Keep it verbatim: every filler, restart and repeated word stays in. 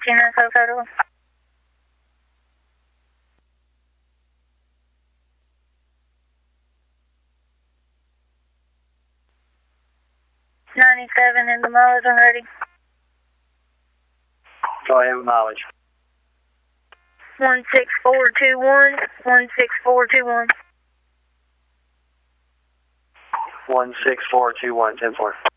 thirteen Echo Photo. ninety-seven in the mileage and ready. Go ahead with mileage. one six four two one, one six four two one. one six four two one, ten four.